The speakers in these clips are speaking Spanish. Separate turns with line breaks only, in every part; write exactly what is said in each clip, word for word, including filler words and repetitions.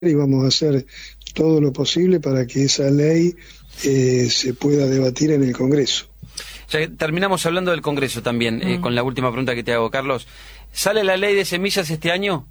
y vamos a hacer todo lo posible para que esa ley eh, se pueda debatir en el Congreso.
Ya terminamos hablando del Congreso también, mm. eh, con la última pregunta que te hago, Carlos. ¿Sale la ley de semillas este año?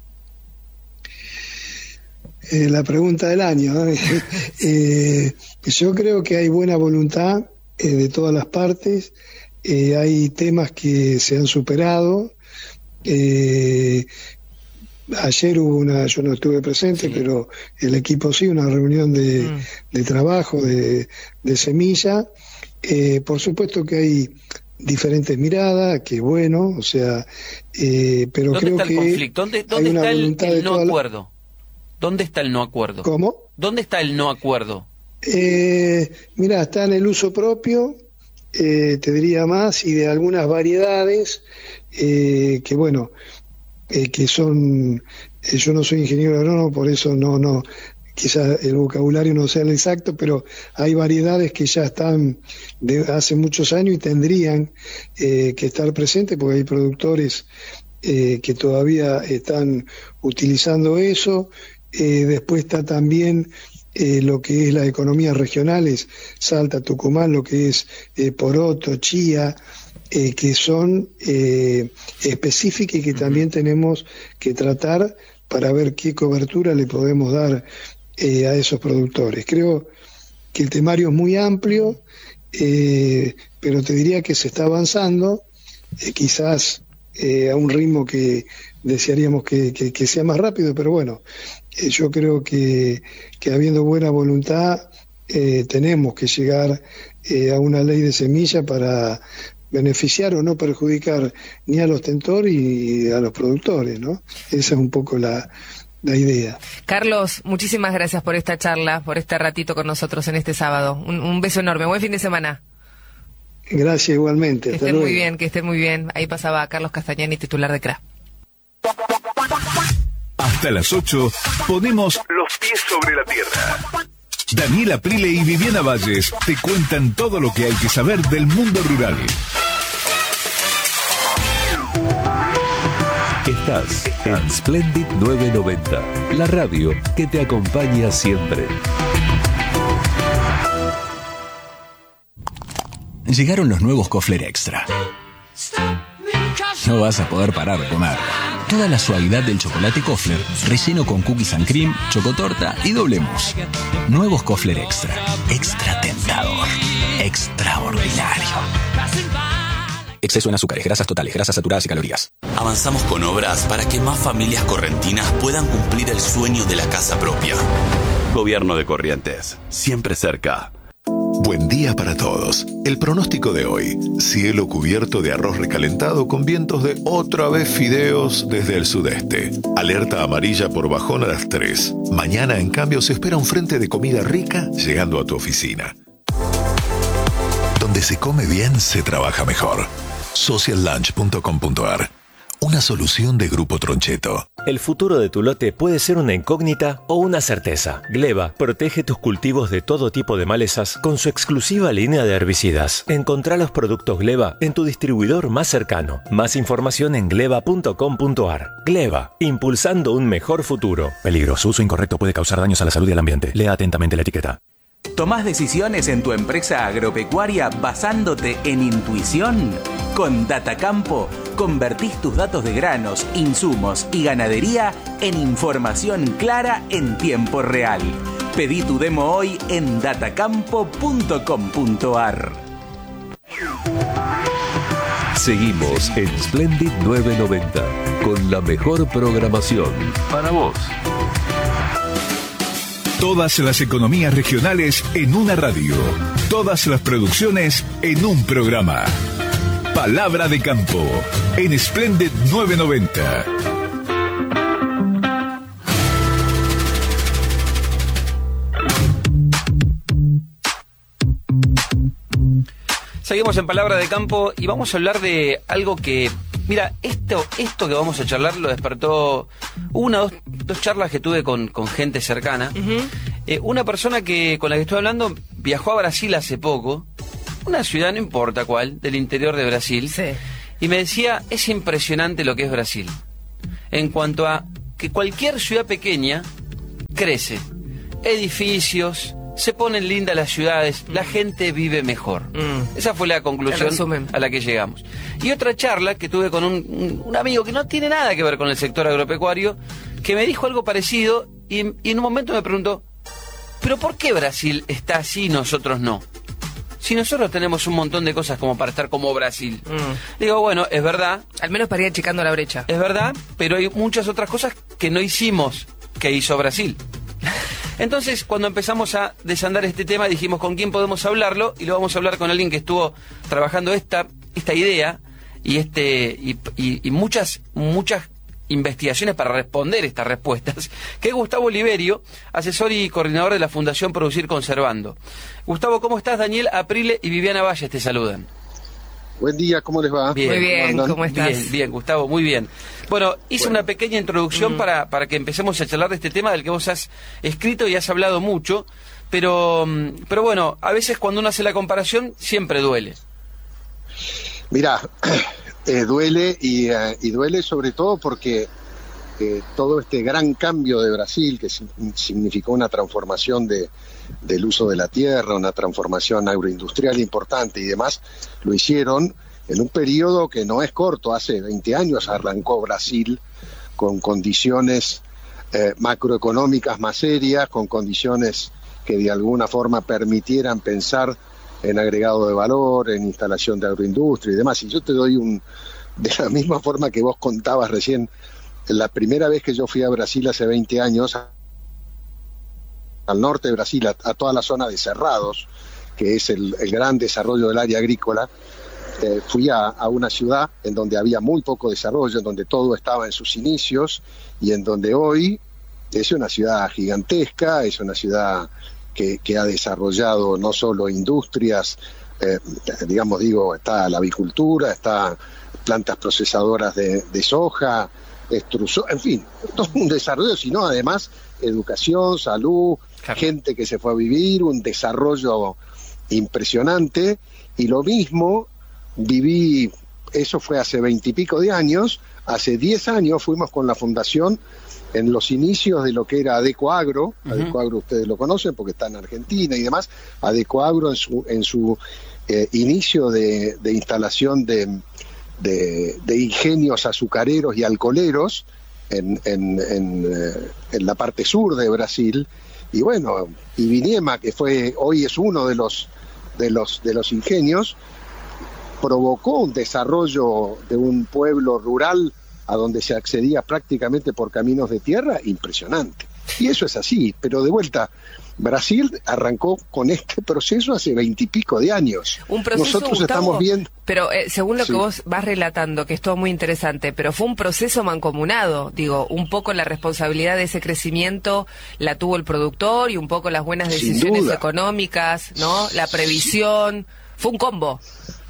Eh, la pregunta del año. ¿eh? eh, yo creo que hay buena voluntad eh, de todas las partes. Eh, hay temas que se han superado. Eh, ayer hubo una, yo no estuve presente, sí. pero el equipo sí, una reunión de, mm. de trabajo de, de semilla. Eh, por supuesto que hay diferentes miradas, que bueno, o sea, eh, pero
¿Dónde
creo
está el
que
conflicto? ¿Dónde, dónde está el, el no acuerdo? La... ¿Dónde está el no acuerdo?
¿Cómo?
¿Dónde está el no acuerdo?
Eh, mira, está en el uso propio, eh, te diría más, y de algunas variedades eh, que bueno, eh, que son, eh, yo no soy ingeniero agrónomo, por eso no, no, quizás el vocabulario no sea el exacto, pero hay variedades que ya están de hace muchos años y tendrían eh, que estar presentes, porque hay productores eh, que todavía están utilizando eso. Eh, después está también eh, lo que es las economías regionales, Salta, Tucumán, lo que es eh, poroto, chía, eh, que son eh, específicas y que uh-huh. también tenemos que tratar para ver qué cobertura le podemos dar eh, a esos productores. Creo que el temario es muy amplio, eh, pero te diría que se está avanzando, eh, quizás eh, a un ritmo que desearíamos que, que, que sea más rápido, pero bueno, eh, yo creo que, que habiendo buena voluntad eh, tenemos que llegar eh, a una ley de semilla para beneficiar o no perjudicar ni a los tentores ni a los productores, ¿no? Esa es un poco la, la idea.
Carlos, muchísimas gracias por esta charla, por este ratito con nosotros en este sábado. Un, un beso enorme, buen fin de semana.
Gracias igualmente.
Que
Hasta
estén
luego.
muy bien, que estén muy bien. Ahí pasaba Carlos Castañani, titular de C R A.
Hasta las ocho ponemos los pies sobre la tierra. Daniela Prile y Viviana Valles te cuentan todo lo que hay que saber del mundo rural.
Estás en Splendid novecientos noventa, la radio que te acompaña siempre.
Llegaron los nuevos Kofler Extra. No vas a poder parar de comer. Toda la suavidad del chocolate Kofler, relleno con cookies and cream, chocotorta y doble mousse. Nuevos Kofler Extra. Extra tentador. Extraordinario. Exceso en azúcares, grasas totales, grasas saturadas y calorías.
Avanzamos con obras para que más familias correntinas puedan cumplir el sueño de la casa propia. Gobierno de Corrientes, siempre cerca.
Buen día para todos. El pronóstico de hoy: cielo cubierto de arroz recalentado con vientos de otra vez fideos desde el sudeste. Alerta amarilla por bajón a las tres. Mañana, en cambio, se espera un frente de comida rica llegando a tu oficina. Donde se come bien, se trabaja mejor. social lunch punto com punto a r. Una solución de Grupo Troncheto.
El futuro de tu lote puede ser una incógnita o una certeza. Gleba protege tus cultivos de todo tipo de malezas con su exclusiva línea de herbicidas. Encontrá los productos Gleba en tu distribuidor más cercano. Más información en gleba punto com punto a r. Gleba, impulsando un mejor futuro. Peligro, su uso incorrecto puede causar daños a la salud y al ambiente. Lea atentamente la etiqueta.
¿Tomás decisiones en tu empresa agropecuaria basándote en intuición? Con Datacampo, convertís tus datos de granos, insumos y ganadería en información clara en tiempo real. Pedí tu demo hoy en datacampo punto com punto a r.
Seguimos en Splendid novecientos noventa con la mejor programación para vos.
Todas las economías regionales en una radio. Todas las producciones en un programa. Palabra de Campo en Splendid novecientos noventa.
Seguimos en Palabra de Campo y vamos a hablar de algo que... Mira, esto esto que vamos a charlar lo despertó una o dos, dos charlas que tuve con, con gente cercana. Uh-huh. Eh, una persona que con la que estoy hablando viajó a Brasil hace poco, una ciudad, no importa cuál, del interior de Brasil, sí. Y me decía, es impresionante lo que es Brasil. En cuanto a que cualquier ciudad pequeña crece, edificios, se ponen lindas las ciudades, la gente vive mejor. Mm. Esa fue la conclusión a la que llegamos. Y otra charla que tuve con un, un, un amigo que no tiene nada que ver con el sector agropecuario, que me dijo algo parecido y, y en un momento me preguntó, ¿pero por qué Brasil está así y nosotros no? Si nosotros tenemos un montón de cosas como para estar como Brasil. Mm. Digo, bueno, es verdad.
Al menos para ir achicando la brecha.
Es verdad, pero hay muchas otras cosas que no hicimos, que hizo Brasil. Entonces, cuando empezamos a desandar este tema, dijimos con quién podemos hablarlo, y lo vamos a hablar con alguien que estuvo trabajando esta esta idea y este y, y, y muchas muchas investigaciones para responder estas respuestas, que es Gustavo Oliverio, asesor y coordinador de la Fundación Producir Conservando. Gustavo, ¿cómo estás? Daniel Aprile y Viviana Valles te saludan.
Buen día, ¿cómo les va?
Bien, muy bien, ¿cómo, ¿cómo estás?
Bien, bien, Gustavo, muy bien. Bueno, hice bueno. una pequeña introducción mm. para, para que empecemos a charlar de este tema del que vos has escrito y has hablado mucho, pero, pero bueno, a veces cuando uno hace la comparación siempre duele.
Mirá, eh, duele y, uh, y duele sobre todo porque eh, todo este gran cambio de Brasil, que significó una transformación de, del uso de la tierra, una transformación agroindustrial importante y demás, lo hicieron en un periodo que no es corto. Hace veinte años arrancó Brasil con condiciones eh, macroeconómicas más serias, con condiciones que de alguna forma permitieran pensar en agregado de valor, en instalación de agroindustria y demás. Y yo te doy un, de la misma forma que vos contabas recién, la primera vez que yo fui a Brasil hace veinte años, al norte de Brasil, a, a toda la zona de Cerrados, que es el, el gran desarrollo del área agrícola, eh, fui a, a una ciudad en donde había muy poco desarrollo, en donde todo estaba en sus inicios, y en donde hoy es una ciudad gigantesca, es una ciudad que, que ha desarrollado no solo industrias, eh, digamos, digo, está la avicultura, está plantas procesadoras de, de soja, extrusor, en fin, todo un desarrollo, sino además educación, salud, claro, gente que se fue a vivir, un desarrollo impresionante. Y lo mismo viví, eso fue hace veintipico de años, hace diez años fuimos con la fundación en los inicios de lo que era Adecoagro. Uh-huh. Adecoagro ustedes lo conocen porque está en Argentina y demás. Adecoagro en su, en su eh, inicio de, de instalación de, de, de ingenios azucareros y alcoholeros en, en, en, eh, en la parte sur de Brasil. Y bueno, Ibinema, que fue hoy es uno de los de los de los ingenios, provocó un desarrollo de un pueblo rural a donde se accedía prácticamente por caminos de tierra impresionante. Y eso es así, pero de vuelta, Brasil arrancó con este proceso hace veintipico de años.
Un proceso,
nosotros
Gustavo,
estamos viendo...
Pero eh, según lo
sí.
que vos vas relatando, que es todo muy interesante, pero fue un proceso mancomunado, digo, un poco la responsabilidad de ese crecimiento la tuvo el productor y un poco las buenas decisiones económicas, ¿no? La previsión, fue un combo.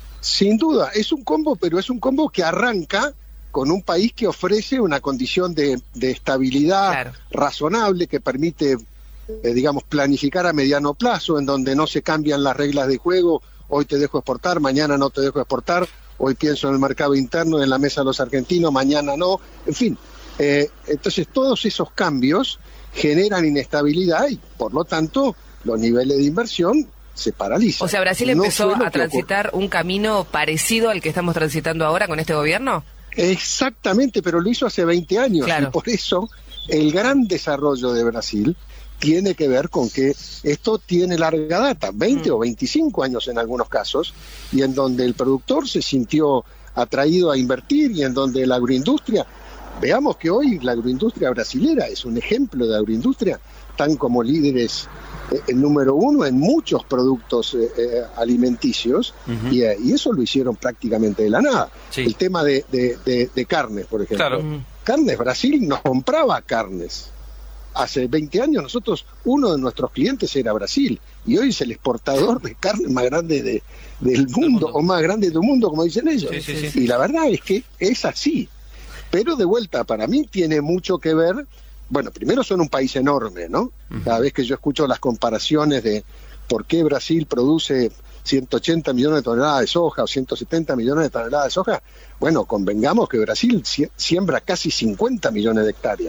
Sin duda, es un combo, pero es un combo que arranca con un país que ofrece una condición de, de estabilidad claro. razonable, que permite, eh, digamos, planificar a mediano plazo, en donde no se cambian las reglas de juego. Hoy te dejo exportar, mañana no te dejo exportar, hoy pienso en el mercado interno, en la mesa de los argentinos, mañana no, en fin. Eh, entonces todos esos cambios generan inestabilidad y, por lo tanto, los niveles de inversión se paralizan.
O sea, ¿Brasil no empezó a transitar ocurre. un camino parecido al que estamos transitando ahora con este gobierno?
Exactamente, pero lo hizo hace veinte años, claro. Y por eso el gran desarrollo de Brasil tiene que ver con que esto tiene larga data, veinte mm. o veinticinco años en algunos casos, y en donde el productor se sintió atraído a invertir y en donde la agroindustria, veamos que hoy la agroindustria brasilera es un ejemplo de agroindustria, están como líderes eh, el número uno en muchos productos eh, eh, alimenticios, uh-huh. y, eh, y eso lo hicieron prácticamente de la nada. Sí. El tema de, de, de, de carnes, por ejemplo. Claro. Carnes, Brasil nos compraba carnes. Hace veinte años nosotros, uno de nuestros clientes era Brasil, y hoy es el exportador de carne más grande de, del mundo, mundo, o más grande del mundo, como dicen ellos. Sí, sí, sí. Y la verdad es que es así. Pero de vuelta, para mí tiene mucho que ver. Bueno, primero son un país enorme, ¿no? Uh-huh. Cada vez que yo escucho las comparaciones de por qué Brasil produce ciento ochenta millones de toneladas de soja o ciento setenta millones de toneladas de soja, bueno, convengamos que Brasil siembra casi cincuenta millones de hectáreas.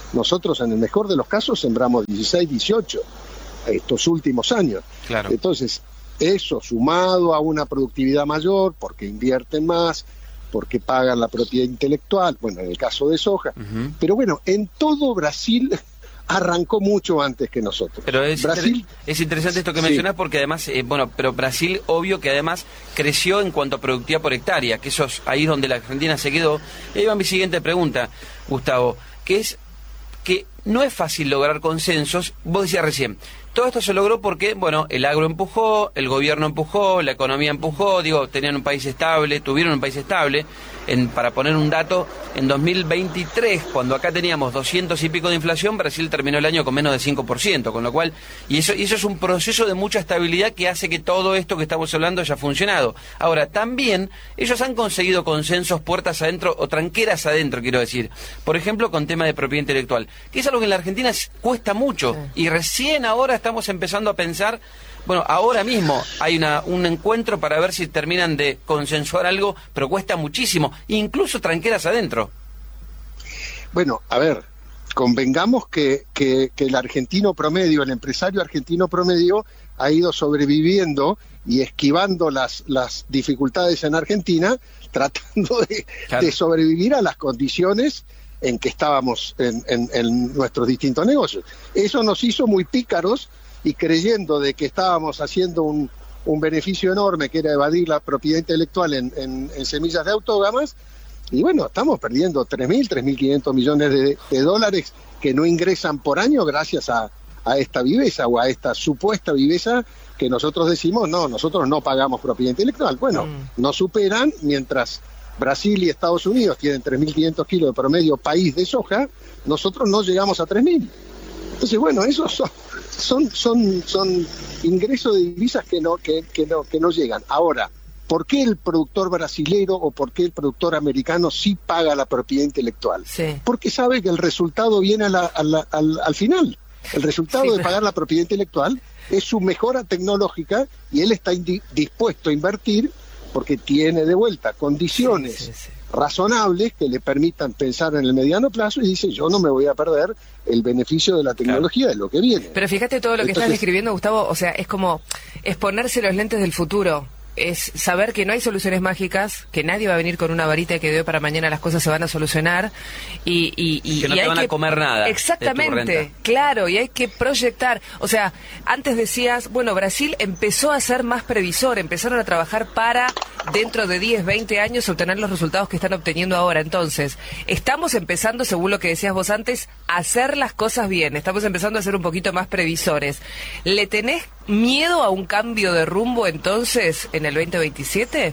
Nosotros en el mejor de los casos sembramos dieciséis, dieciocho estos últimos años.
Claro.
Entonces, eso sumado a una productividad mayor, porque invierten más, porque pagan la propiedad intelectual, bueno, en el caso de soja, uh-huh. Pero bueno, en todo Brasil arrancó mucho antes que nosotros.
Pero es,
Brasil,
inter- es interesante esto que
sí.
mencionás, porque además, eh, bueno, pero Brasil, obvio que además creció en cuanto a productividad por hectárea, que eso es ahí donde la Argentina se quedó. Y ahí va mi siguiente pregunta, Gustavo, que es que no es fácil lograr consensos. Vos decías recién, todo esto se logró porque, bueno, el agro empujó, el gobierno empujó, la economía empujó, digo, tenían un país estable, tuvieron un país estable. En, para poner un dato, en dos mil veintitrés, cuando acá teníamos doscientos y pico de inflación, Brasil terminó el año con menos de cinco por ciento, con lo cual, y eso, y eso es un proceso de mucha estabilidad que hace que todo esto que estamos hablando haya funcionado. Ahora, también, ellos han conseguido consensos puertas adentro, o tranqueras adentro, quiero decir, por ejemplo, con tema de propiedad intelectual, que es algo que en la Argentina cuesta mucho, sí. Y recién ahora estamos empezando a pensar. Bueno, ahora mismo hay una, un encuentro para ver si terminan de consensuar algo, pero cuesta muchísimo, incluso tranqueras adentro.
Bueno, a ver, convengamos que, que, que el argentino promedio, el empresario argentino promedio, ha ido sobreviviendo y esquivando las, las dificultades en Argentina, tratando de, claro. de sobrevivir a las condiciones en que estábamos en, en, en nuestros distintos negocios. Eso nos hizo muy pícaros, y creyendo de que estábamos haciendo un, un beneficio enorme, que era evadir la propiedad intelectual en, en, en semillas de autógamas, y bueno, estamos perdiendo tres mil, tres mil quinientos millones de, de dólares que no ingresan por año gracias a, a esta viveza, o a esta supuesta viveza que nosotros decimos, no, nosotros no pagamos propiedad intelectual. Bueno, mm. nos superan, mientras Brasil y Estados Unidos tienen tres mil quinientos kilos de promedio país de soja, nosotros no llegamos a tres mil. Entonces, bueno, esos son, son, son, son ingresos de divisas que no, que, que, no, que no llegan. Ahora, ¿por qué el productor brasilero o por qué el productor americano sí paga la propiedad intelectual? Sí. Porque sabe que el resultado viene a la, a la, al, al final. El resultado sí, de pagar la propiedad intelectual es su mejora tecnológica y él está indi- dispuesto a invertir porque tiene de vuelta condiciones sí, sí, sí. razonables que le permitan pensar en el mediano plazo y dice, yo no me voy a perder el beneficio de la tecnología, claro. de lo que viene.
Pero fíjate todo lo que Entonces, estás describiendo, Gustavo, o sea, es como es ponerse los lentes del futuro. Es saber que no hay soluciones mágicas, que nadie va a venir con una varita y que de hoy para mañana las cosas se van a solucionar y, y, y
que no
y
te
hay
van
que,
a comer nada.
Exactamente, claro, y hay que proyectar. O sea, antes decías, bueno, Brasil empezó a ser más previsor, empezaron a trabajar para dentro de diez, veinte años obtener los resultados que están obteniendo ahora. Entonces, estamos empezando, según lo que decías vos antes, a hacer las cosas bien, estamos empezando a ser un poquito más previsores. ¿Le tenés miedo a un cambio de rumbo entonces en el veinte veintisiete?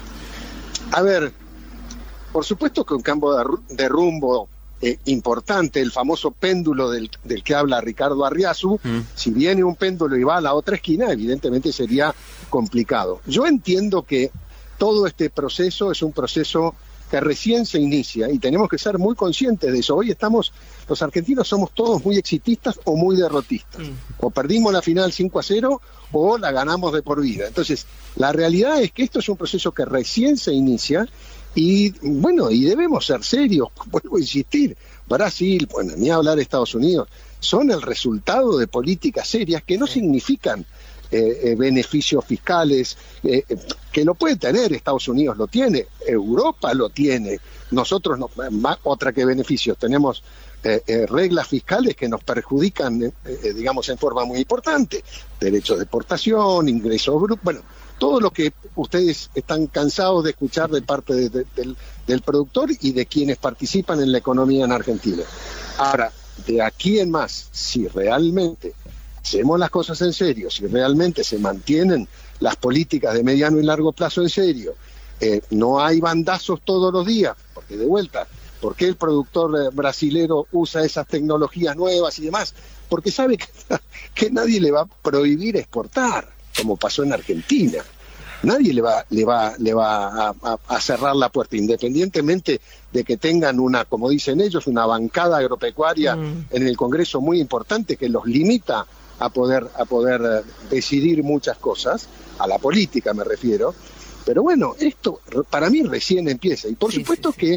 A ver, por supuesto que un cambio de, de rumbo eh, importante, el famoso péndulo del, del que habla Ricardo Arriazu, mm. si viene un péndulo y va a la otra esquina, evidentemente sería complicado. Yo entiendo que todo este proceso es un proceso que recién se inicia y tenemos que ser muy conscientes de eso. Hoy estamos, los argentinos somos todos muy exitistas o muy derrotistas. Mm. O perdimos la final cinco a cero o la ganamos de por vida. Entonces, la realidad es que esto es un proceso que recién se inicia y, bueno, y debemos ser serios. Vuelvo a insistir, Brasil, bueno, ni hablar Estados Unidos, son el resultado de políticas serias que no significan Eh, eh, beneficios fiscales, eh, eh, que lo puede tener, Estados Unidos lo tiene, Europa lo tiene, nosotros, no, más, otra que beneficios, tenemos eh, eh, reglas fiscales que nos perjudican, eh, eh, digamos, en forma muy importante, derechos de exportación, ingresos brutos, bueno, todo lo que ustedes están cansados de escuchar de parte de, de, del, del productor y de quienes participan en la economía en Argentina. Ahora, de aquí en más, si realmente hacemos las cosas en serio, si realmente se mantienen las políticas de mediano y largo plazo en serio, eh, no hay bandazos todos los días, porque de vuelta, ¿por qué el productor eh, brasilero usa esas tecnologías nuevas y demás? Porque sabe que, que nadie le va a prohibir exportar, como pasó en Argentina. Nadie le va, le va, le va a, a, a cerrar la puerta, independientemente de que tengan una, como dicen ellos, una bancada agropecuaria mm. en el Congreso muy importante que los limita a poder a poder uh, decidir muchas cosas, a la política me refiero, pero bueno, esto para mí recién empieza, y por sí, supuesto sí, sí. que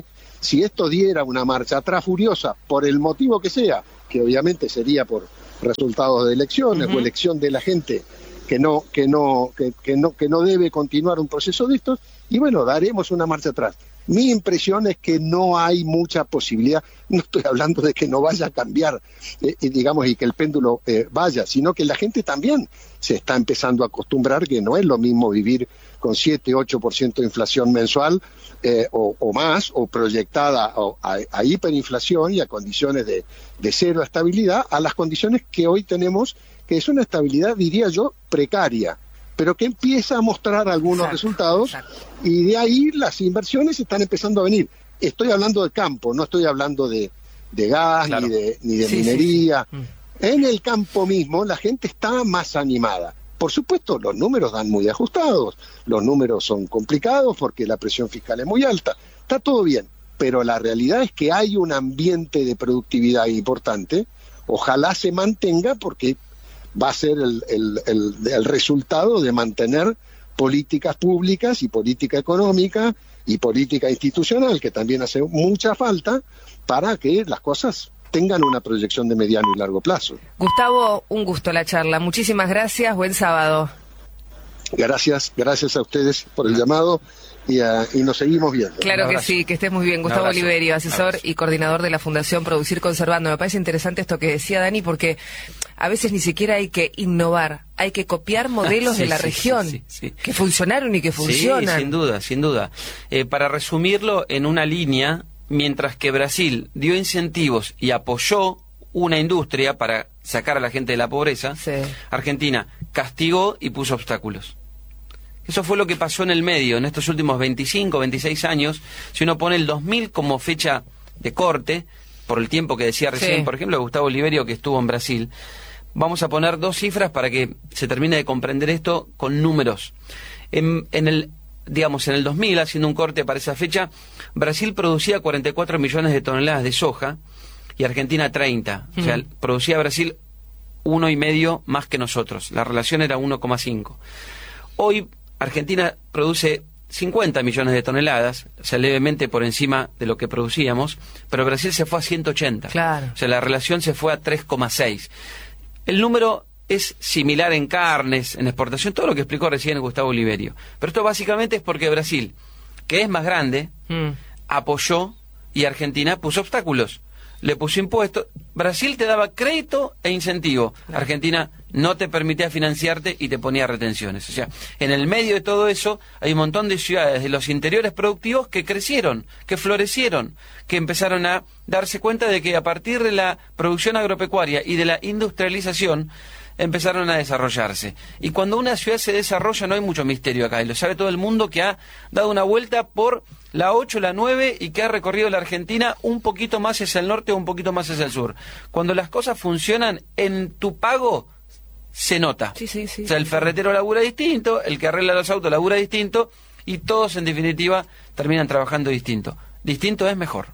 si esto diera una marcha atrás furiosa, por el motivo que sea, que obviamente sería por resultados de elecciones uh-huh. o elección de la gente que no, que no, que, que no, que no debe continuar un proceso de estos, y bueno, daremos una marcha atrás. Mi impresión es que no hay mucha posibilidad, no estoy hablando de que no vaya a cambiar, eh, y digamos, y que el péndulo eh, vaya, sino que la gente también se está empezando a acostumbrar que no es lo mismo vivir con siete, ocho por ciento de inflación mensual eh, o, o más, o proyectada o a, a hiperinflación y a condiciones de, de cero estabilidad, a las condiciones que hoy tenemos, que es una estabilidad, diría yo, precaria, pero que empieza a mostrar algunos exacto, resultados exacto. y de ahí las inversiones están empezando a venir. Estoy hablando del campo, no estoy hablando de, de gas claro. ni de, ni de sí, minería. Sí, sí. En el campo mismo la gente está más animada. Por supuesto, los números dan muy ajustados, los números son complicados porque la presión fiscal es muy alta. Está todo bien, pero la realidad es que hay un ambiente de productividad importante. Ojalá se mantenga porque va a ser el, el, el, el resultado de mantener políticas públicas y política económica y política institucional, que también hace mucha falta para que las cosas tengan una proyección de mediano y largo plazo.
Gustavo, un gusto la charla. Muchísimas gracias. Buen sábado.
Gracias, gracias a ustedes por el llamado. Y, uh, y nos seguimos viendo.
Claro que sí, que estés muy bien. Gustavo Oliverio, asesor y coordinador de la Fundación Producir Conservando. Me parece interesante esto que decía Dani, porque a veces ni siquiera hay que innovar, hay que copiar modelos sí, de la sí, región, sí, sí, sí. que funcionaron y que funcionan.
Sí, sin duda, sin duda. Eh, para resumirlo en una línea, mientras que Brasil dio incentivos y apoyó una industria para sacar a la gente de la pobreza, sí. Argentina castigó y puso obstáculos. Eso fue lo que pasó en el medio, en estos últimos veinticinco, veintiséis años. Si uno pone el dos mil como fecha de corte, por el tiempo que decía recién, sí. por ejemplo, Gustavo Oliverio, que estuvo en Brasil, vamos a poner dos cifras para que se termine de comprender esto con números. En, en el, digamos, en el dos mil, haciendo un corte para esa fecha, Brasil producía cuarenta y cuatro millones de toneladas de soja y Argentina treinta. Mm. O sea, producía Brasil uno y medio más que nosotros. La relación era uno coma cinco. Hoy Argentina produce cincuenta millones de toneladas, o sea, levemente por encima de lo que producíamos, pero Brasil se fue a ciento ochenta.
Claro.
O sea, la relación se fue a tres coma seis. El número es similar en carnes, en exportación, todo lo que explicó recién Gustavo Oliverio. Pero esto básicamente es porque Brasil, que es más grande, mm. apoyó y Argentina puso obstáculos. Le puso impuestos. Brasil te daba crédito e incentivo. Claro. Argentina no te permitía financiarte y te ponía retenciones. O sea, en el medio de todo eso hay un montón de ciudades de los interiores productivos que crecieron, que florecieron, que empezaron a darse cuenta de que a partir de la producción agropecuaria y de la industrialización empezaron a desarrollarse. Y cuando una ciudad se desarrolla no hay mucho misterio acá, y lo sabe todo el mundo que ha dado una vuelta por la ocho, la nueve y que ha recorrido la Argentina un poquito más hacia el norte o un poquito más hacia el sur. Cuando las cosas funcionan, en tu pago se nota.
Sí, sí, sí,
o sea, el ferretero labura distinto, el que arregla los autos labura distinto, y todos en definitiva terminan trabajando distinto. Distinto es mejor.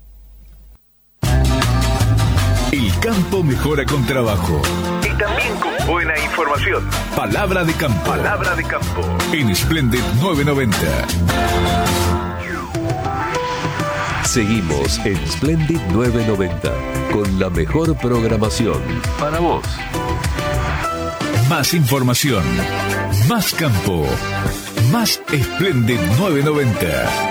El campo mejora con trabajo.
Y también con buena información.
Palabra de campo.
Palabra de campo.
En Splendid novecientos noventa.
Seguimos en Splendid novecientos noventa con la mejor programación para vos.
Más información, más campo, más Splendid novecientos noventa.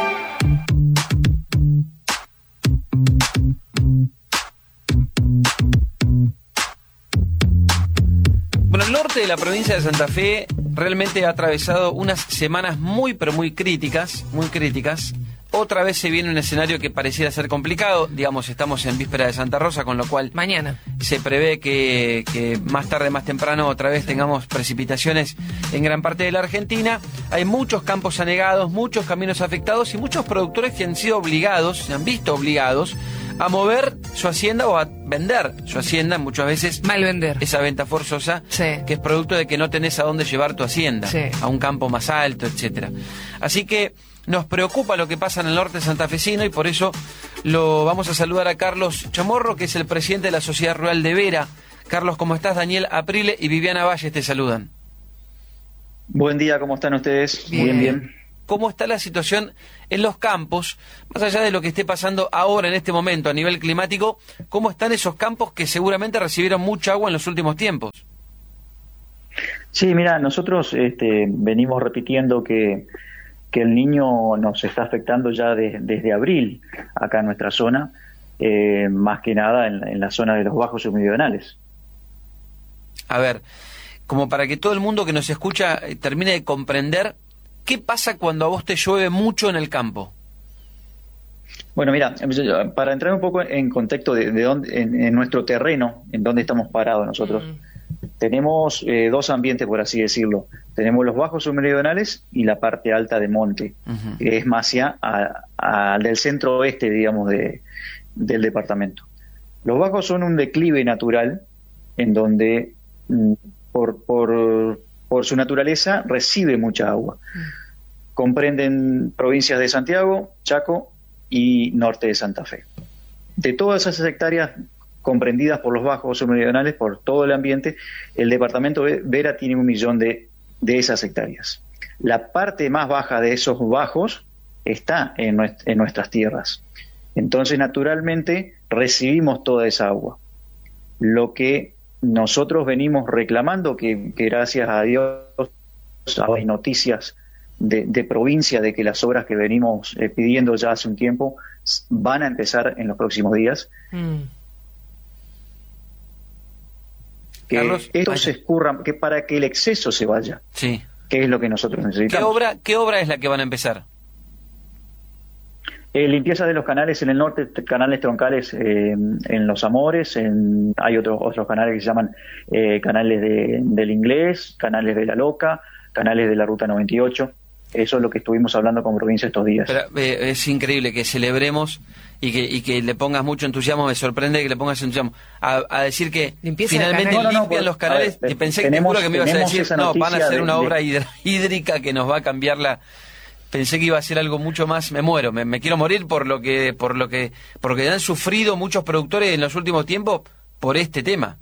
Bueno, el norte de la provincia de Santa Fe realmente ha atravesado unas semanas muy, pero muy críticas, muy críticas. Otra vez se viene un escenario que pareciera ser complicado. Digamos, estamos en víspera de Santa Rosa, con lo cual
mañana
se prevé que, que más tarde, más temprano, otra vez tengamos precipitaciones en gran parte de la Argentina. Hay muchos campos anegados, muchos caminos afectados y muchos productores que han sido obligados, se han visto obligados a mover su hacienda o a vender su hacienda, muchas veces
mal vender
esa venta forzosa,
sí.
que es producto de que no tenés a dónde llevar tu hacienda,
sí.
a un campo más alto, etcétera. Así que nos preocupa lo que pasa en el norte santafesino y por eso lo vamos a saludar a Carlos Chamorro, que es el presidente de la Sociedad Rural de Vera. Carlos, ¿cómo estás? Daniel Aprile y Viviana Valles te saludan.
Buen día, ¿cómo están ustedes?
Bien,
bien. bien.
cómo está la situación en los campos, más allá de lo que esté pasando ahora en este momento a nivel climático, cómo están esos campos que seguramente recibieron mucha agua en los últimos tiempos.
Sí, mira, nosotros este, venimos repitiendo que, que el Niño nos está afectando ya de, desde abril acá en nuestra zona, eh, más que nada en, en la zona de los bajos submeridionales.
A ver, como para que todo el mundo que nos escucha eh, termine de comprender, ¿qué pasa cuando a vos te llueve mucho en el campo?
Bueno, mira, para entrar un poco en contexto de, de dónde, en, en nuestro terreno, en dónde estamos parados nosotros, mm. tenemos eh, dos ambientes, por así decirlo. Tenemos los bajos submeridionales y la parte alta de monte, uh-huh. que es más hacia a, a, del centro oeste, digamos, de, del departamento. Los bajos son un declive natural en donde, mm, por, por, por su naturaleza, recibe mucha agua. Mm. Comprenden provincias de Santiago, Chaco y norte de Santa Fe. De todas esas hectáreas comprendidas por los bajos submeridionales, por todo el ambiente, el departamento Vera tiene un millón de, de esas hectáreas. La parte más baja de esos bajos está en, nuest- en nuestras tierras. Entonces, naturalmente, recibimos toda esa agua. Lo que nosotros venimos reclamando, que, que gracias a Dios hay noticias de, de provincia de que las obras que venimos eh, pidiendo ya hace un tiempo van a empezar en los próximos días. Mm. Que Carlos, esto se escurra, que para que el exceso se vaya.
Sí.
Que es lo que nosotros necesitamos.
¿Qué obra, qué obra es la que van a empezar?
Eh, limpieza de los canales en el norte, t- canales troncales eh, en Los Amores, en, hay otros otros canales que se llaman eh, canales de, del Inglés, canales de La Loca, canales de la Ruta noventa y ocho. Eso es lo que estuvimos hablando con provincia estos días.
Pero, eh, es increíble que celebremos y que, y que le pongas mucho entusiasmo. Me sorprende que le pongas entusiasmo a, a decir que limpieza finalmente no, no, limpian no, pues, los canales. Ver, y pensé tenemos, que, te juro que me ibas a decir, no, van a hacer de, una obra de... hídrica que nos va a cambiar la... Pensé que iba a ser algo mucho más. Me muero, me, me quiero morir por lo que, por lo que, porque han sufrido muchos productores en los últimos tiempos por este tema.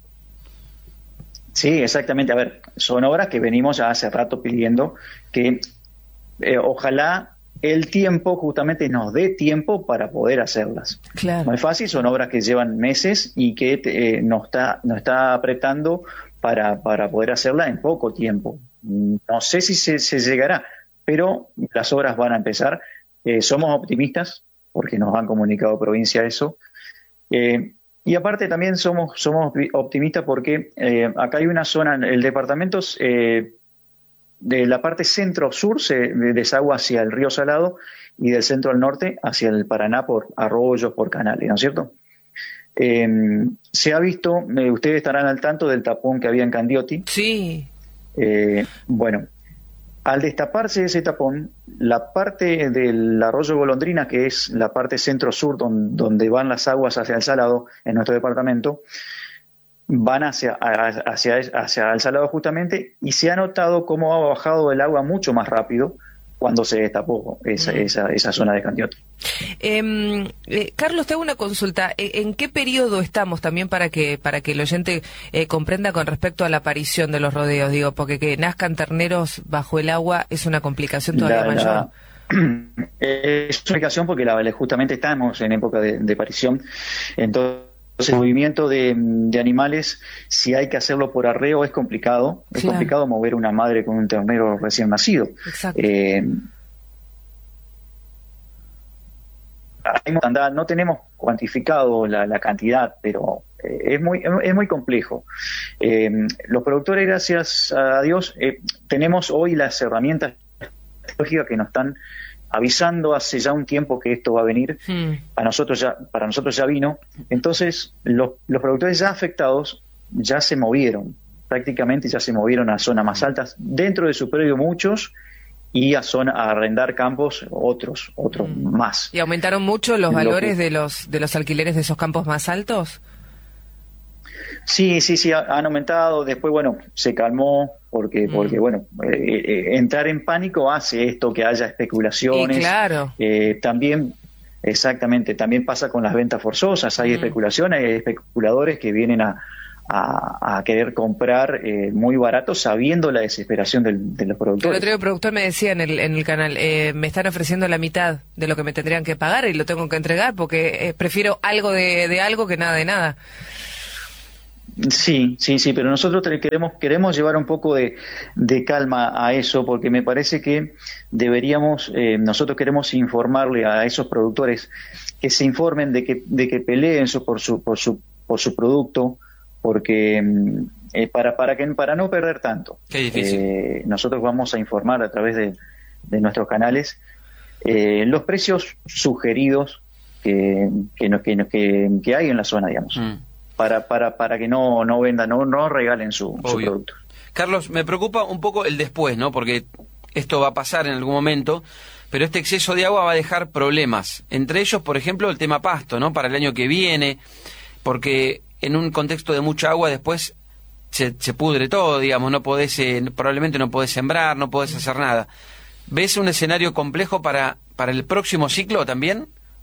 Sí, exactamente. A ver, son obras que venimos ya hace rato pidiendo que eh, ojalá el tiempo justamente nos dé tiempo para poder hacerlas. Claro. No es fácil, son obras que llevan meses y que eh, nos está, nos está apretando para, para poder hacerla en poco tiempo. No sé si se, se llegará, pero las obras van a empezar. Eh, somos optimistas, porque nos han comunicado provincia eso. Eh, y aparte también somos, somos optimistas porque eh, acá hay una zona, el departamento eh, de la parte centro-sur se desagua hacia el río Salado y del centro al norte hacia el Paraná por arroyos, por canales, ¿no es cierto? Eh, se ha visto, eh, ustedes estarán al tanto del tapón que había en Candioti.
Sí.
Eh, bueno, al destaparse ese tapón, la parte del arroyo Golondrina, que es la parte centro-sur donde, donde van las aguas hacia el Salado en nuestro departamento, van hacia, hacia, hacia el Salado justamente, y se ha notado cómo ha bajado el agua mucho más rápido cuando se destapó esa, mm. esa, esa zona de Candioti.
Eh, eh, Carlos, te hago una consulta. ¿En qué periodo estamos también para que para que el oyente eh, comprenda con respecto a la aparición de los rodeos? Digo, porque que nazcan terneros bajo el agua es una complicación todavía la, mayor. La...
Es una complicación porque la, justamente estamos en época de, de aparición. Entonces, el movimiento de, de animales, si hay que hacerlo por arreo, es complicado. Es claro. complicado mover una madre con un ternero recién nacido.
Exacto.
Eh, no tenemos cuantificado la, la cantidad, pero eh, es muy es muy complejo. Eh, los productores, gracias a Dios, eh, tenemos hoy las herramientas tecnológicas que nos están avisando hace ya un tiempo que esto va a venir. Hmm. A nosotros ya, para nosotros ya vino. Entonces, los, los productores ya afectados ya se movieron, prácticamente ya se movieron a zonas más altas, dentro de su predio muchos, y a zona a arrendar campos otros, otros hmm. más.
¿Y aumentaron mucho los valores que... de los de los alquileres de esos campos más altos?
Sí, sí, sí, han aumentado. Después, bueno, se calmó porque, mm. porque bueno, eh, eh, entrar en pánico hace esto que haya especulaciones.
Y claro.
Eh, también, exactamente, también pasa con las ventas forzosas. Hay mm. especulaciones, hay especuladores que vienen a, a, a querer comprar eh, muy barato sabiendo la desesperación del, de los productores.
El otro día el productor me decía en el, en el canal, eh, me están ofreciendo la mitad de lo que me tendrían que pagar y lo tengo que entregar porque eh, prefiero algo de, de algo que nada de nada.
Sí, sí, sí, pero nosotros queremos queremos llevar un poco de, de calma a eso porque me parece que deberíamos, eh, nosotros queremos informarle a esos productores que se informen de que de que peleen su, por su por su por su producto porque eh, para para que para no perder tanto.
Qué difícil.
Eh, nosotros vamos a informar a través de, de nuestros canales eh, los precios sugeridos que que, no, que, no, que que hay en la zona, digamos. Mm. Para, para, para que no, no vendan, no, no regalen su, su producto.
Carlos, me preocupa un poco el después, ¿no? Porque esto va a pasar en algún momento, pero este exceso de agua va a dejar problemas. Entre ellos, por ejemplo, el tema pasto, ¿no? Para el año que viene, porque en un contexto de mucha agua después se, se pudre todo, digamos, no podés, eh, probablemente no podés sembrar, no podés hacer nada. ¿Ves un escenario complejo para, para el próximo ciclo también?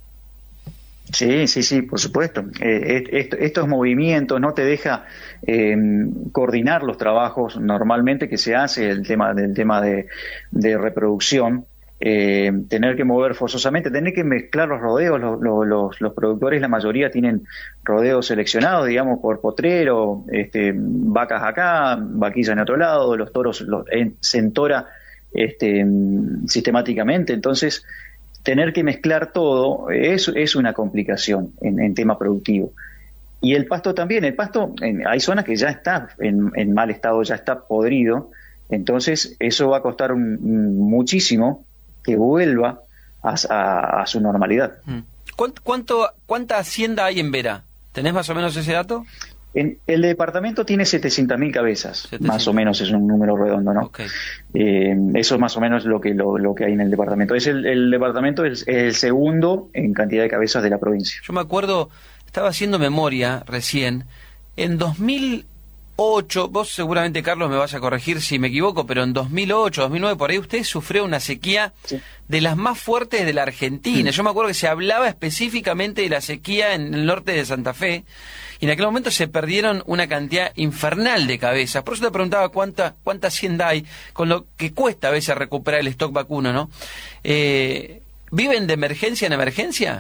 Sí, sí, sí, por supuesto. Eh, est estos movimientos no te deja eh, coordinar los trabajos normalmente que se hace, el tema del tema de, de reproducción, eh, tener que mover forzosamente, tener que mezclar los rodeos, los, los, los productores, la mayoría tienen rodeos seleccionados, digamos, por potrero, este, vacas acá, vaquilla en otro lado, los toros los, en, se entora este, sistemáticamente, entonces tener que mezclar todo es, es una complicación en, en tema productivo. Y el pasto también, el pasto, en, hay zonas que ya está en, en mal estado, ya está podrido, entonces eso va a costar un, un, muchísimo que vuelva a, a, a su normalidad.
¿Cuánto, cuánto, ¿Cuánta hacienda hay en Vera? ¿Tenés más o menos ese dato?
En, el departamento tiene setecientas mil cabezas, setecientas. Más o menos, es un número redondo, ¿no? Okay. Eh, eso es más o menos lo que lo, lo que hay en el departamento. Es el, el departamento es el segundo en cantidad de cabezas de la provincia.
Yo me acuerdo, estaba haciendo memoria recién, en dos mil ocho, vos seguramente, Carlos, me vas a corregir si me equivoco, pero en dos mil ocho, dos mil nueve, por ahí usted sufrió una sequía sí. de las más fuertes de la Argentina. Sí. Yo me acuerdo que se hablaba específicamente de la sequía en el norte de Santa Fe, y en aquel momento se perdieron una cantidad infernal de cabezas. Por eso te preguntaba cuánta cuánta hacienda hay, con lo que cuesta a veces recuperar el stock vacuno, ¿no? Eh, ¿Viven de emergencia en emergencia?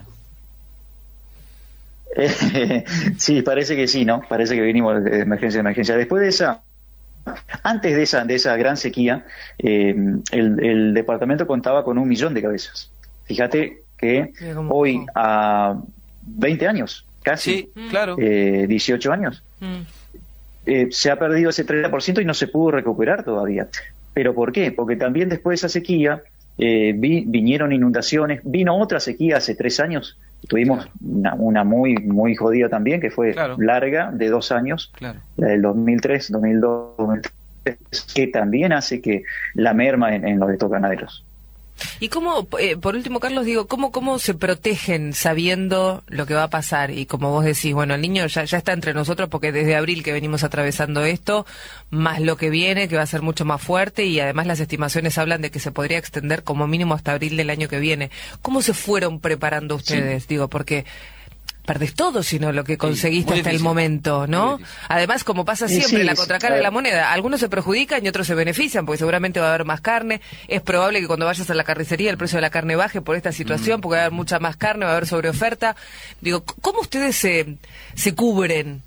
Eh, sí, parece que sí, ¿no? Parece que venimos de emergencia en emergencia. Después de esa, antes de esa de esa gran sequía, eh, el, el departamento contaba con un millón de cabezas. Fíjate que sí, hoy a veinte años, casi,
sí, claro.
eh, dieciocho años, mm. eh, se ha perdido ese treinta por ciento y no se pudo recuperar todavía. ¿Pero por qué? Porque también después de esa sequía eh, vi, vinieron inundaciones, vino otra sequía hace tres años. Tuvimos claro. una, una muy muy jodida también, que fue claro. larga, de dos años, claro. la del dos mil tres, dos mil dos, dos mil tres, que también hace que la merma en, en los estos ganaderos.
¿Y cómo, eh, por último, Carlos, digo, cómo cómo se protegen sabiendo lo que va a pasar? Y como vos decís, bueno, el niño ya, ya está entre nosotros porque desde abril que venimos atravesando esto, más lo que viene, que va a ser mucho más fuerte, y además las estimaciones hablan de que se podría extender como mínimo hasta abril del año que viene. ¿Cómo se fueron preparando ustedes? Sí. Digo, porque perdés todo, sino lo que conseguiste sí, hasta difícil. El momento, ¿no? Además, como pasa siempre, sí, la contracara de la moneda, algunos se perjudican y otros se benefician, porque seguramente va a haber más carne. Es probable que cuando vayas a la carnicería el precio de la carne baje por esta situación, mm. porque va a haber mucha más carne, va a haber sobreoferta. Digo, ¿cómo ustedes se, se cubren?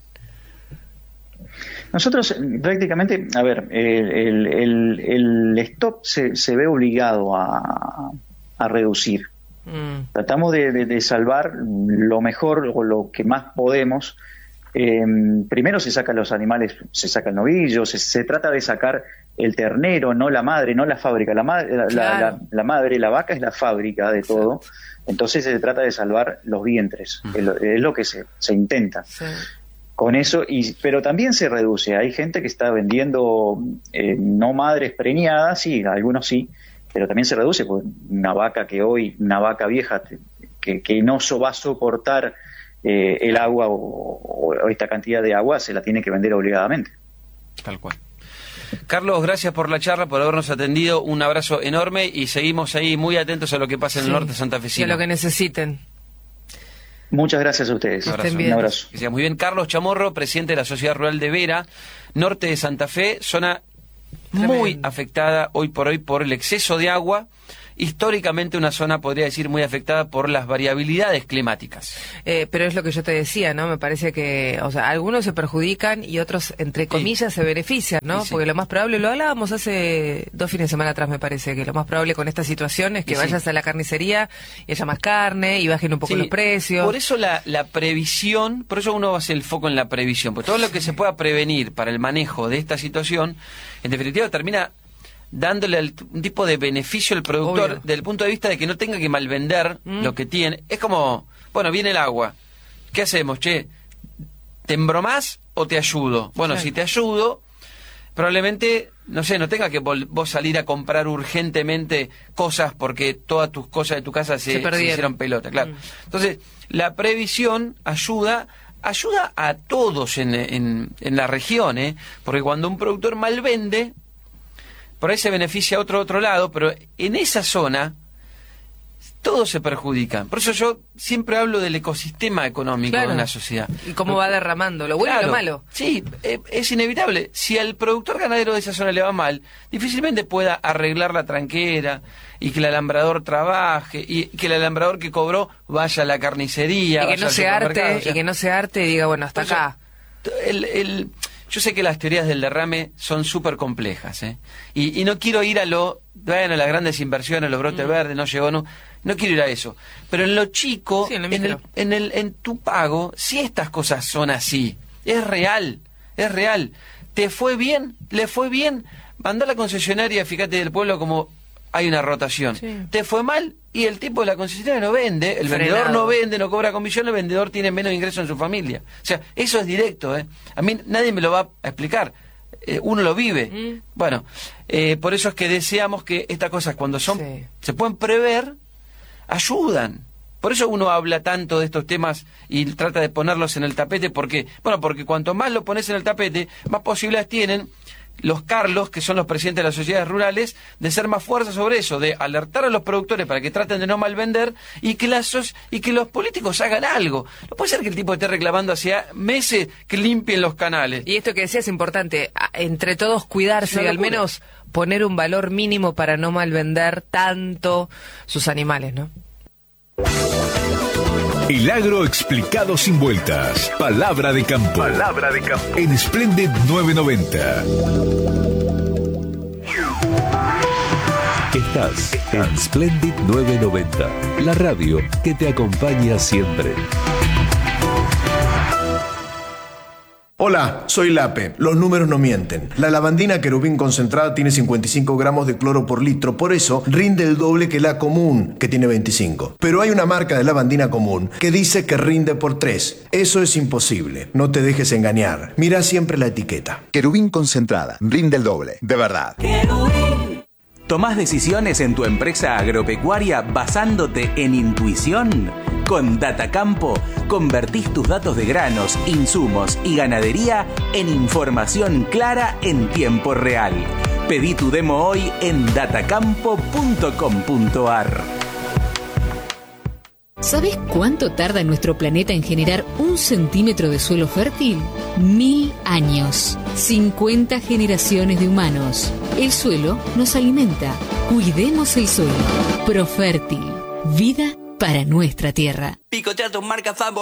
Nosotros prácticamente, a ver, el, el, el, el stock se, se ve obligado a, a reducir. Mm. Tratamos de, de, de salvar lo mejor o lo que más podemos. Eh, primero se sacan los animales, se saca el novillo, se, se trata de sacar el ternero, no la madre, no la fábrica. La, madre, la, claro. la, la, la madre, la vaca es la fábrica de todo. Exacto. Entonces se trata de salvar los vientres, mm. es, lo, es lo que se, se intenta. Sí. Con eso, y pero también se reduce. Hay gente que está vendiendo eh, no madres preñadas, sí, algunos sí, pero también se reduce, porque una vaca que hoy, una vaca vieja que, que no so, va a soportar eh, el agua o, o esta cantidad de agua, se la tiene que vender obligadamente.
Tal cual. Carlos, gracias por la charla, por habernos atendido, un abrazo enorme y seguimos ahí muy atentos a lo que pasa en sí, el norte santafesino.
Y a lo que necesiten.
Muchas gracias a ustedes.
Un abrazo.
Un abrazo.
Que sea muy bien. Carlos Chamorro, presidente de la Sociedad Rural de Vera, norte de Santa Fe, zona Tremendo. Muy afectada hoy por hoy por el exceso de agua. Históricamente una zona, podría decir, muy afectada por las variabilidades climáticas.
Eh, pero es lo que yo te decía, ¿no? Me parece que, o sea, algunos se perjudican y otros, entre comillas, sí. se benefician, ¿no? Sí, sí. Porque lo más probable, lo hablábamos hace dos fines de semana atrás, me parece, que lo más probable con esta situación es que sí. vayas a la carnicería y haya más carne y bajen un poco sí. los precios.
Por eso la, la previsión, por eso uno va a hacer el foco en la previsión, porque todo lo que se pueda prevenir para el manejo de esta situación, en definitiva termina dándole un tipo de beneficio al productor. Obvio. Desde el punto de vista de que no tenga que malvender mm. lo que tiene. Es como, bueno, viene el agua, ¿qué hacemos? Che, ¿te embromás o te ayudo? Bueno, claro. si te ayudo, probablemente, no sé, no tenga que vos salir a comprar urgentemente cosas porque todas tus cosas de tu casa se, se, se hicieron pelota, claro. Mm. Entonces, la previsión ayuda ayuda a todos en, en, en la región, ¿eh? Porque cuando un productor malvende, por ahí se beneficia a otro otro lado, pero en esa zona todos se perjudican. Por eso yo siempre hablo del ecosistema económico claro. de una sociedad.
Y cómo va derramando, lo bueno claro, y lo malo.
Sí, eh, es inevitable. Si al productor ganadero de esa zona le va mal, difícilmente pueda arreglar la tranquera y que el alambrador trabaje y que el alambrador que cobró vaya a la carnicería.
Y que no se arte, o sea, y que no se arte y diga, bueno, hasta
eso,
acá.
El... el Yo sé que las teorías del derrame son súper complejas, ¿eh? Y, y no quiero ir a lo, bueno, las grandes inversiones, los brotes mm. verdes, no llegó, no, no quiero ir a eso. Pero en lo chico,
sí, en,
en, el, en, el, en tu pago, si estas cosas son así, es real, es real. ¿Te fue bien? ¿Le fue bien? Mandá a la concesionaria, fíjate, del pueblo como hay una rotación. Sí. ¿Te fue mal? Y el tipo de la concesionaria no vende, el Frenado. vendedor no vende, no cobra comisión, el vendedor tiene menos ingreso en su familia. O sea, eso es directo, ¿eh? A mí nadie me lo va a explicar, eh, uno lo vive. Mm. Bueno, eh, por eso es que deseamos que estas cosas cuando son sí. se pueden prever, ayudan. Por eso uno habla tanto de estos temas y trata de ponerlos en el tapete, porque, bueno, porque cuanto más lo pones en el tapete, más posibilidades tienen los Carlos, que son los presidentes de las sociedades rurales, de ser más fuerza sobre eso, de alertar a los productores para que traten de no malvender y que, las, y que los políticos hagan algo. No puede ser que el tipo esté reclamando hacia meses que limpien los canales.
Y esto que decía es importante, entre todos cuidarse y al menos poner un valor mínimo para no malvender tanto sus animales, ¿no?
El agro explicado sin vueltas. Palabra de campo.
Palabra de campo.
En Splendid novecientos noventa.
Estás en Splendid novecientos noventa, la radio que te acompaña siempre.
Hola, soy Lape. Los números no mienten. La lavandina querubín concentrada tiene cincuenta y cinco gramos de cloro por litro, por eso rinde el doble que la común, que tiene veinticinco. Pero hay una marca de lavandina común que dice que rinde por tres. Eso es imposible. No te dejes engañar. Mira siempre la etiqueta.
Querubín concentrada. Rinde el doble. De verdad.
Querubín. ¿Tomás decisiones en tu empresa agropecuaria basándote en intuición? Con Datacampo, convertís tus datos de granos, insumos y ganadería en información clara en tiempo real. Pedí tu demo hoy en datacampo punto com punto ar.
¿Sabes cuánto tarda nuestro planeta en generar un centímetro de suelo fértil? Mil años. cincuenta generaciones de humanos. El suelo nos alimenta. Cuidemos el suelo. Profértil. Vida para nuestra tierra.
Picotea tus marcas favoritas.